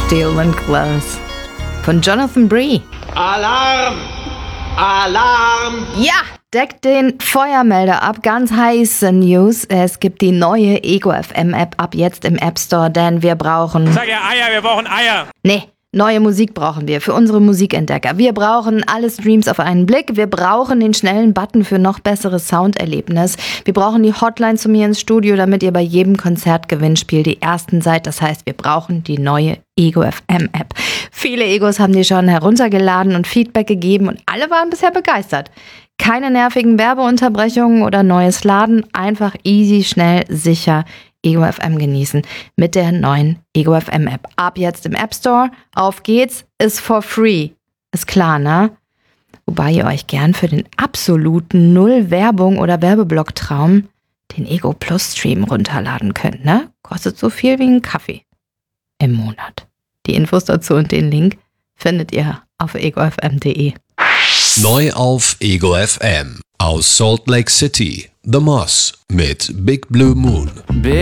Steel and Glass von Jonathan Bree. Alarm! Alarm! Ja, deckt den Feuermelder ab. Ganz heiße News. Es gibt die neue Ego FM App ab jetzt im App Store, denn wir brauchen... Sag ja Eier, wir brauchen Eier. Nee, neue Musik brauchen wir für unsere Musikentdecker. Wir brauchen alle Streams auf einen Blick. Wir brauchen den schnellen Button für noch besseres Sounderlebnis. Wir brauchen die Hotline zu mir ins Studio, damit ihr bei jedem Konzertgewinnspiel die Ersten seid. Das heißt, wir brauchen die neue Ego FM App. Viele Egos haben die schon heruntergeladen und Feedback gegeben und alle waren bisher begeistert. Keine nervigen Werbeunterbrechungen oder neues Laden. Einfach easy, schnell, sicher Ego FM genießen mit der neuen Ego FM App. Ab jetzt im App Store. Auf geht's. Ist for free. Ist klar, ne? Wobei ihr euch gern für den absoluten Null-Werbung oder Werbeblock-Traum den Ego Plus Stream runterladen könnt, ne? Kostet so viel wie ein Kaffee im Monat. Die Infos dazu und den Link findet ihr auf egofm.de. Neu auf Ego FM aus Salt Lake City, The Moss mit Big Blue Moon.